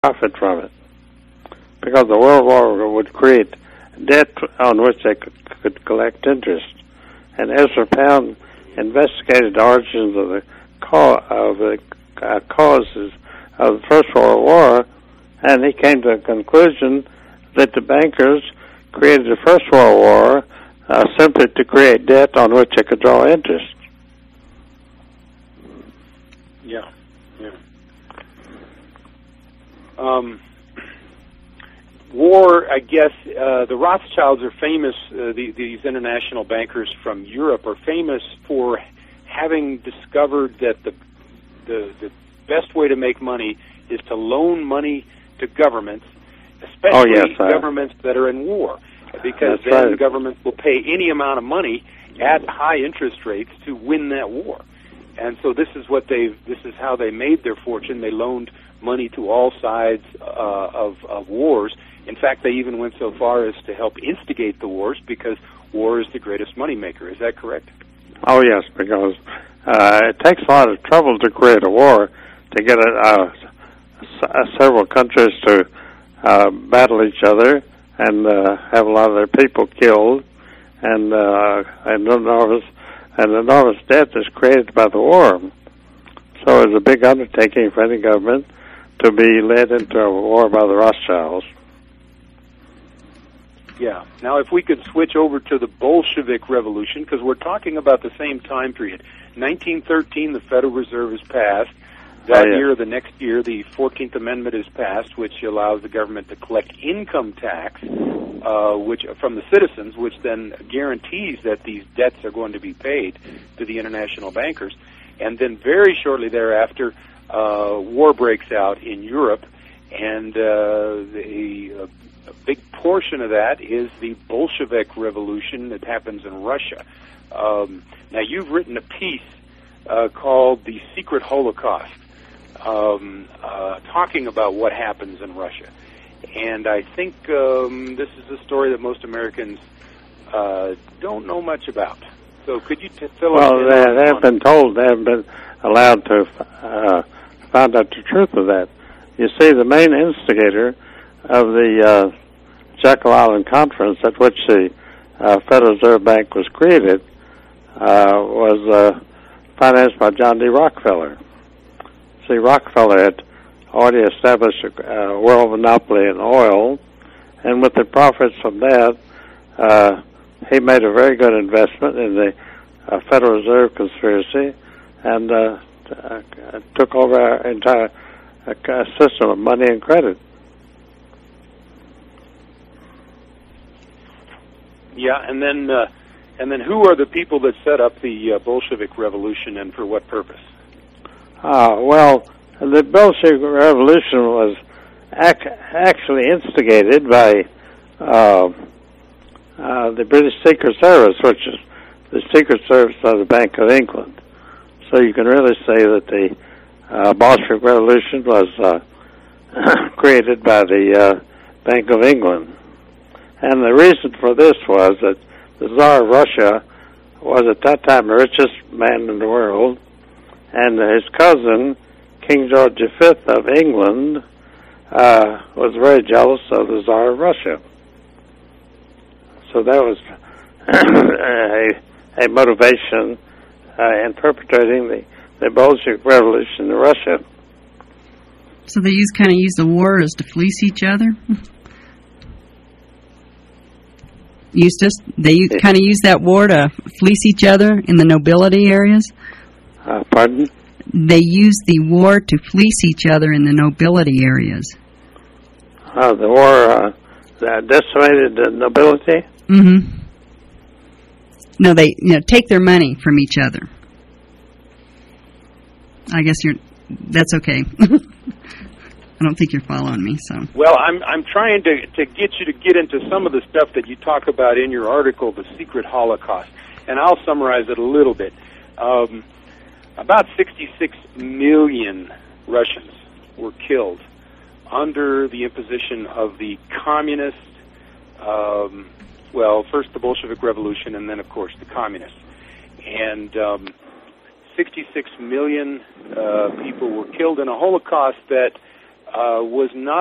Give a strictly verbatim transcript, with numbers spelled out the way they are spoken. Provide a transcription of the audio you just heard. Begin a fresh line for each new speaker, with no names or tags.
profit from it, because the World War would create debt on which they could, could collect interest. And Ezra Pound investigated the origins of the, co- of the uh, causes of the First World War, and he came to the conclusion that the bankers created the First World War uh, simply to create debt on which they could draw interest.
Yeah, yeah. Um, war, I guess, uh, the Rothschilds are famous, uh, the, these international bankers from Europe are famous for having discovered that the, the, the best way to make money is to loan money to governments, especially
oh, yes, uh,
governments that are in war, because then
right.
the governments will pay any amount of money at high interest rates to win that war. And so this is what they this is how they made their fortune. They loaned money to all sides uh, of, of wars. In fact, they even went so far as to help instigate the wars, because war is the greatest moneymaker. Is that correct?
Oh, yes, because uh, it takes a lot of trouble to create a war, to get a, uh, s- several countries to uh, battle each other and uh, have a lot of their people killed, and uh, and enormous and enormous debt is created by the war. So it's a big undertaking for any government to be led into a war by the Rothschilds.
Yeah. Now, if we could switch over to the Bolshevik Revolution, because we're talking about the same time period. nineteen thirteen, the Federal Reserve is passed. That
oh, yeah.
year, the next year, the fourteenth Amendment is passed, which allows the government to collect income tax uh, which from the citizens, which then guarantees that these debts are going to be paid to the international bankers. And then very shortly thereafter, uh, war breaks out in Europe, and uh, the, a big portion of that is the Bolshevik Revolution that happens in Russia. Um, now, you've written a piece uh, called The Secret Holocaust, um, uh, talking about what happens in Russia. And I think um, this is a story that most Americans uh, don't know much about. So could you t- fill us in?
Well, they, they have been told, they haven't been allowed to uh, find out the truth of that. You see, the main instigator of the uh, Jekyll Island Conference, at which the uh, Federal Reserve Bank was created, uh, was uh, financed by John D. Rockefeller. See, Rockefeller had already established a uh, world monopoly in oil, and with the profits from that, uh, he made a very good investment in the uh, Federal Reserve conspiracy, and uh, uh, took over our entire uh, system of money and credit.
Yeah, and then uh, and then who are the people that set up the uh, Bolshevik Revolution, and for what purpose?
Uh, well, the Bolshevik Revolution was ac- actually instigated by uh, uh, the British Secret Service, which is the Secret Service of the Bank of England. So you can really say that the uh, Bolshevik Revolution was uh, created by the uh, Bank of England. And the reason for this was that the Tsar of Russia was at that time the richest man in the world, and his cousin, King George the Fifth of England, uh, was very jealous of the Tsar of Russia. So that was a, a motivation uh, in perpetrating the, the Bolshevik Revolution in Russia.
So they use kind of use the war as to fleece each other? Eustace, they yeah. kind of use that war to fleece each other in the nobility areas?
Uh, pardon?
They use the war to fleece each other in the nobility areas.
Uh, the war uh, that decimated the nobility?
Mm-hmm. No, they you know take their money from each other. I guess you're. That's okay. I don't think you're following me. So.
Well, I'm I'm trying to to get you to get into some of the stuff that you talk about in your article, The Secret Holocaust, and I'll summarize it a little bit. Um, about sixty-six million Russians were killed under the imposition of the communist, um, well, first the Bolshevik Revolution, and then, of course, the communists. And um, sixty-six million uh, people were killed in a Holocaust that uh, was not